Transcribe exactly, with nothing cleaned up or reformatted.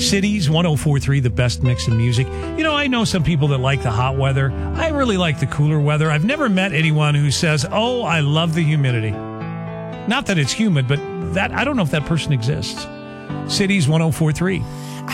Cities one oh four point three, the best mix of music. You know, I know some people that like the hot weather. I really like the cooler weather. I've never met anyone who says, oh, I love the humidity. Not that it's humid, but that I don't know if that person exists. Cities one oh four point three.